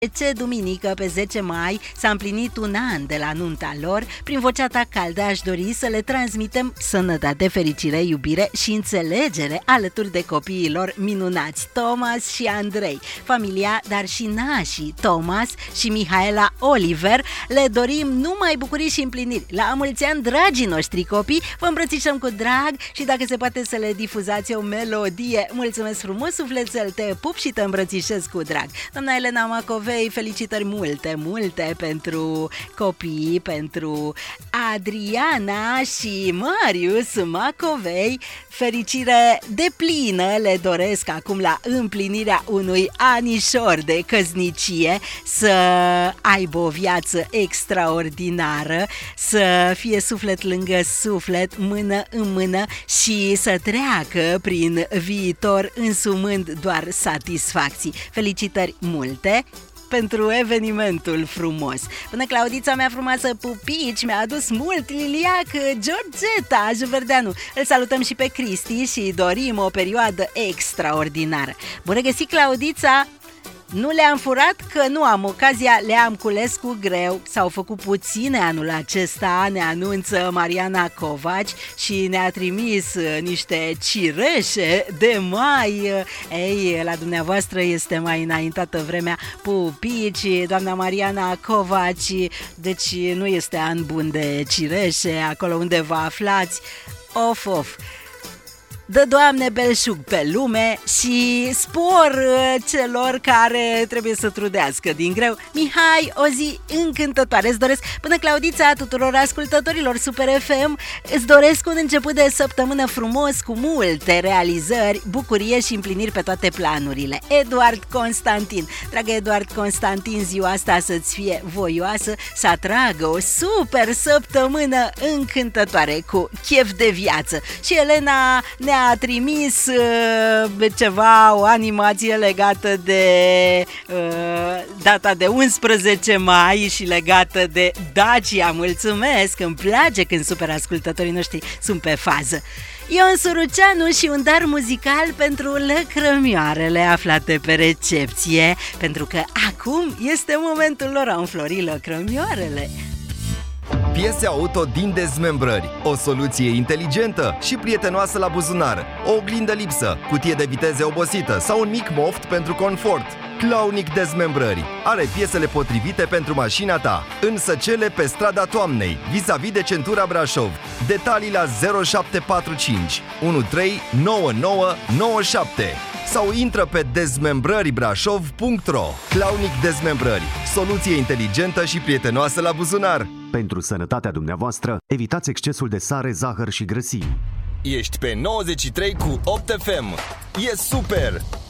Ce duminică, pe 10 mai, s-a împlinit un an de la nunta lor. Prin vocea ta caldă aș dori să le transmitem sănătate, fericire, iubire și înțelegere alături de copiii lor minunați, Thomas și Andrei. Familia, dar și nașii Thomas și Mihaela Oliver le dorim numai bucurii și împliniri. La mulți ani, dragii noștri copii, vă îmbrățișăm cu drag și dacă se poate să le difuzați o melodie. Mulțumesc frumos, sufletel, te pup și te îmbrățișez cu drag. Doamna Elena Macovei, felicitări multe pentru copii, pentru Adriana și Marius Macovei. Fericire deplină le doresc acum la împlinirea unui anișor de căsnicie, să aibă o viață extraordinară, să fie suflet lângă suflet, mână în mână și să treacă prin viitor însumând doar satisfacții. Felicitări multe pentru evenimentul frumos. Până Claudița mea frumoasă, pupici, mi-a adus mult liliac Georgeta Juverdeanu. Îl salutăm și pe Cristi și dorim o perioadă extraordinară. Bun regăsit, Claudița! Nu le-am furat că nu am ocazia, le-am cules cu greu. S-au făcut puține anul acesta, ne anunță Mariana Covaci și ne-a trimis niște cireșe de mai. Ei, la dumneavoastră este mai înaintată vremea, pupici, doamna Mariana Covaci, deci nu este an bun de cireșe acolo unde vă aflați. Of. Dă, Doamne, belșug pe lume și spor celor care trebuie să trudească din greu. Mihai, o zi încântătoare îți doresc. Până Claudița, tuturor ascultătorilor Super FM, îți doresc un început de săptămână frumos, cu multe realizări, bucurie și împliniri pe toate planurile. Eduard Constantin. Dragă Eduard Constantin, ziua asta să-ți fie voioasă, să atragă o super săptămână încântătoare cu chef de viață. Și Elena ne-a trimis ceva, o animație legată de data de 11 mai și legată de Dacia. Mulțumesc, îmi place când super ascultătorii noștri sunt pe fază. Ion Suruceanu și un dar muzical pentru lăcrămioarele aflate pe recepție, pentru că acum este momentul lor, au înflorit lăcrămioarele. Piese auto din dezmembrări, o soluție inteligentă și prietenoasă la buzunar, o oglindă lipsă, cutie de viteze obosită sau un mic moft pentru confort. Claunic Dezmembrări are piesele potrivite pentru mașina ta, însă cele pe strada Toamnei, vis-a-vis de centura Brașov. Detalii la 0745 139997 sau intră pe dezmembrăribrașov.ro. Claunic Dezmembrări, soluție inteligentă și prietenoasă la buzunar. Pentru sănătatea dumneavoastră, evitați excesul de sare, zahăr și grăsimi. Ești pe 93 cu 8 FM. E super!